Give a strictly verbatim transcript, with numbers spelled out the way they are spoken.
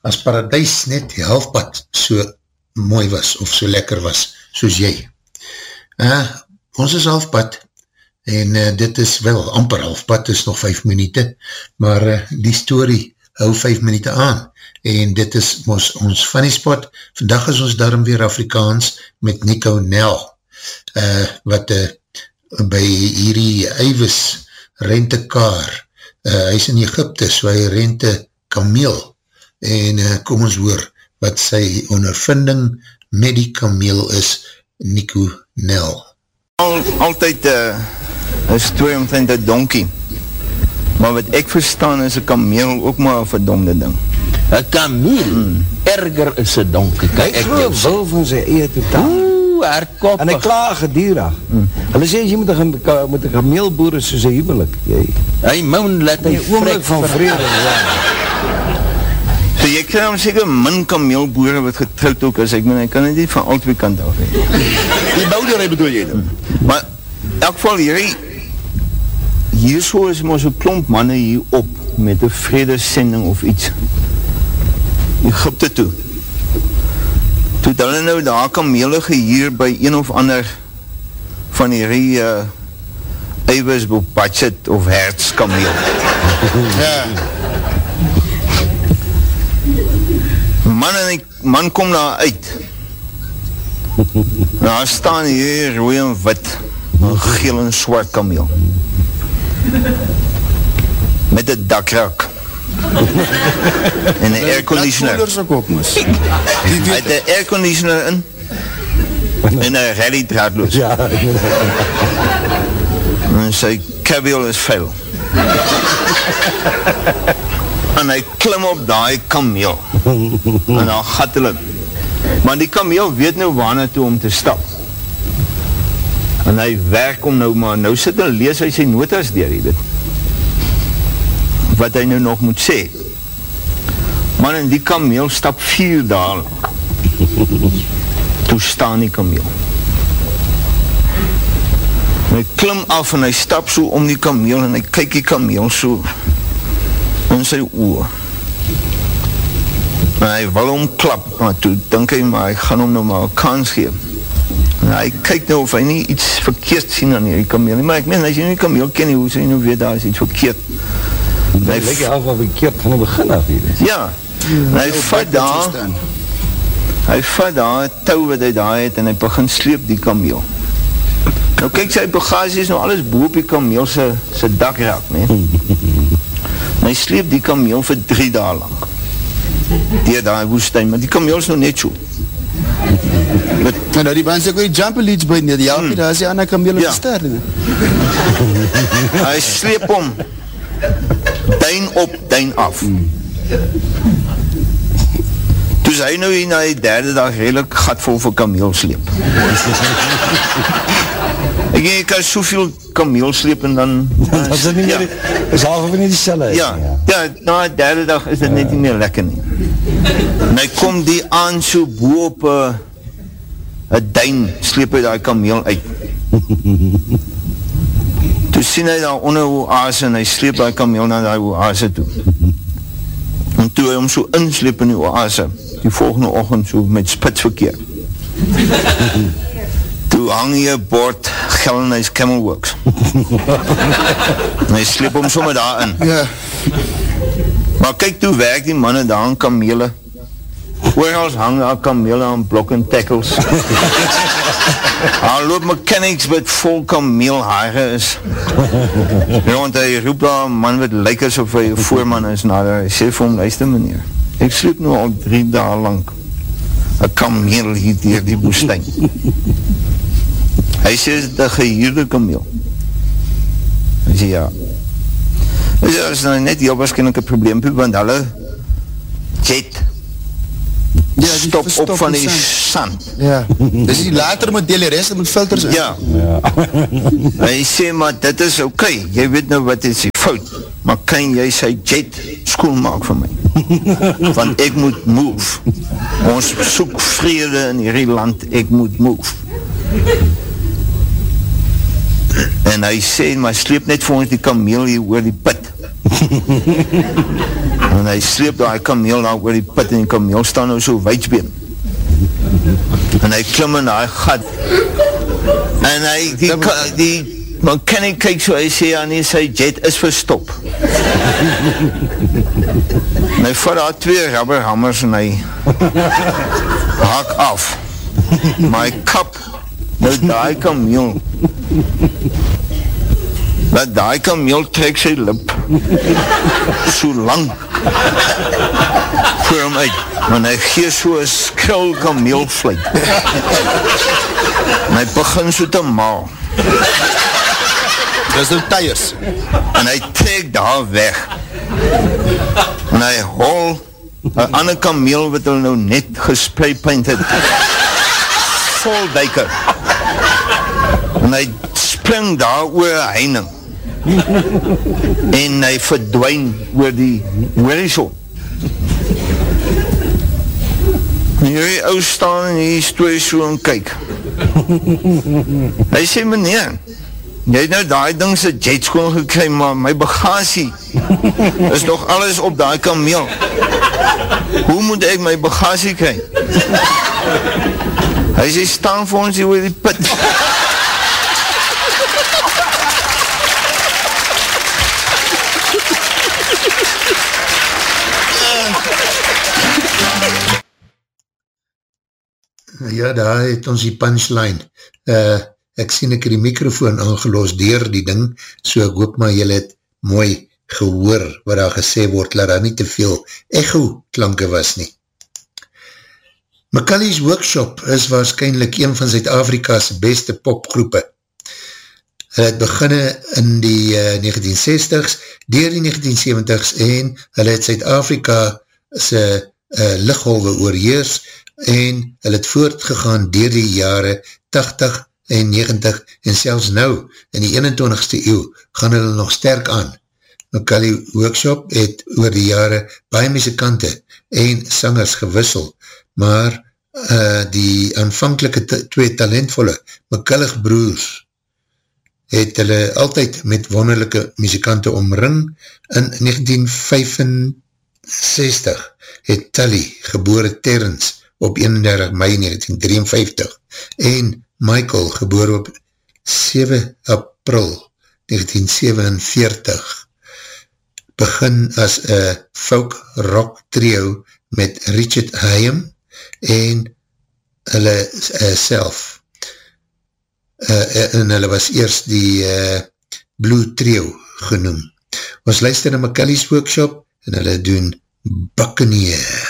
as paradijs net die halfpad so mooi was, of so lekker was, soos jy. Uh, ons is halfpad, en uh, dit is wel, amper halfpad, is nog vijf minute, maar uh, die story hou vijf minute aan, en dit is ons, ons funny spot. Vandag is ons daarom weer Afrikaans met Nico Nel, uh, wat uh, by hierdie Ywes rentekaar, uh, hy is in Egypte, so hy rente kameel, en uh, kom ons hoor wat sy ondervinding met die kameel is, Nico Nel. Al, altyd uh, een story omtrent een donkie, maar wat ek verstaan is een kameel ook maar een verdomde ding. Een kameel? Hmm. Erger is een donkie. Kijk, ek wil wil van sy eie totaal. Oeh, herkoppig. En hy klaar gedierig. Hmm. Hulle sê, jy moet een, moet een kameelboer is soos een huwelik. Hy moon, let hy vrek van vrede. Ja. So jy krijg om seker min kameelboere wat getrouwd ook is, ek meen, hy kan nie van al twee kant af. Die bouderij bedoel jy dan? Maar, in elk geval, hierdie, hier so is maar so klomp manne hier op, met een vredesending of iets. Egypte toe. Toe het hulle nou daar kamele gehuur by een of ander van hierdie uh, Ywes Budget of Hertz kameel. Ja. Man en die man kom daar uit. Daar staan hier rooi en wit, een geel en swart kameel. Met een dakrak. En een airconditioner. Hy het een airconditioner in. En een rally draadloos. En sy kabel is vuil. En hy klim op die kameel. En dan gat hulle. Maar die kameel weet nou waarna toe om te stap. En hy werk om nou maar, nou sit en lees hy sy notas deur, dit. Wat hy nou nog moet sê. Maar in die kameel stap vier daal. Toe staan die kameel. En hy klim af en hy stap so om die kameel en hy kyk die kameel so in sy oor. En hy wil omklap, maar toe dink hy maar, hy gaan hom nou maar een kans geef. En hy kyk nou of hy nie iets verkeerd sien aan die kameel nie, maar ek meen, as jy nie die kameel ken nie, hoe sy nou weet daar is iets verkeerd. Hy lyk jy af wat verkeerd van die begin af hier is. Ja, en hy vat daar, hy vat daar een touw wat hy daar het en hy begin sleep die kameel. Nou kyk, sy bagasie is nou alles boop die kameel sy, sy dak raak, nie? En hy sleep die kameel vir drie dae lang. Die daar woestijn, maar die kameel is nou net so. Met, en nou die band sê ook die jumper leads by nie, die helpie, hmm. daar is die ander kameel in ja. die ster. Hy sleep om, duin op, duin af. Hmm. Toe is hy nou hier na die derde dag redelijk gatvol vir kameel sleep. Ek denk, jy kan soveel kameel sleep en dan... Dat is nie meer, ja. is half of nie die selle is. Ja, ja, na die derde dag is dit ja. net nie meer lekker nie. En hy kom die aan so boe op een duin, sleep hy die kameel uit. Toe sien hy daar onder oase en hy sleep die kameel na die oase toe. En toe hy hom so insleep in die oase, die volgende oggend so met spitsverkeer. Toe hang hy een bord Geldenhuis Camelworks. En hy sleep hom sommer daar in. Ja. Maar kyk, toe werk die manne daar aan kamele. Oorals hang daar kamele aan blok en tackles. Daar loop mechanics wat vol kameelhaare is. Want hy roep daar een man wat lyk asof hy een voorman is. Nou, hy sê vir hom, luister meneer, ek sleep nou al drie dae lang een kameel hier dier die woestijn. Hy sê, is dit een gehuurde kameel? Hy sê, ja. Hy sê, dat is nou net heel waarschijnlijk een probleem, want hulle jet ja, stop op van die sand. Ja, dis die later moet deel die rest met filters in. Ja. ja. Hy sê, maar dit is oké, okay. Jy weet nou wat is die fout, maar kan jy sy jet skool maak vir my? Want ek moet move. Ons soek vrede in hierdie land, ek moet move. En hy sê, maar sleep net vir ons die kameel hier oor die put. En hy sleep daar die kameel daar oor die put en die kameel staan nou so weidsbeen. En hy klim in die gat. En hy, die, die mechanic kyk so, hy sê, ja nie, sy jet is verstop. En hy vat daar twee rubberhammers en hy haak af. Maar hy kap nou die kameel. Dat die kameel trek sy lip so lang voor hom uit. Want hy gee so een skril kameelvluit. En hy begin so te maal. Dis nou tyres. En hy trek daar weg. En hy hol een ander kameel wat hy nou net gespreipaint het. Vol duiker. En hy spring daar oor een heining. En hy verdwijn oor die horizon. En hierdie ou staan en hier stooi so en kyk. Hy sê, meneer, jy het nou die ding sy jetskoon gekry, maar my bagasie is nog alles op die kameel. Hoe moet ek my bagasie kry? Hy sê, staan vir ons hier oor die put. Ja, daar het ons die punchline. Uh, ek sien ek die microfoon aangeloos deur die ding, so ek hoop maar jylle het mooi gehoor wat daar gesê word, laat daar nie te veel echo klanke was nie. Macaulay's Workshop is waarschijnlijk een van Zuid-Afrika's beste popgroepe. Hulle het beginne in die uh, negentien sestigs, deur die negentien seventigs en hulle het Zuid-Afrika se uh, liggolwe oorheers en hulle het voortgegaan deur die jare tachtig en negentig en selfs nou in die eenentwintigste eeuw gaan hulle nog sterk aan. Macaulay Workshop het oor die jare baie muzikante en sangers gewissel, maar uh, die aanvankelike twee talentvolle Macculloch broers het hulle altyd met wonderlijke muzikante omring. In negentien vyfenzestig het Tully, gebore Terrence, op eenendertig mei negentien drieënvyftig en Michael, gebore op sewe april negentien sewenveertig, begin as een folk rock trio met Richard Hayem en hulle uh, self. Uh, en hulle was eerst die uh, Blue Trio genoem. Ons luister na Macaulay's Workshop en hulle doen Buccaneer.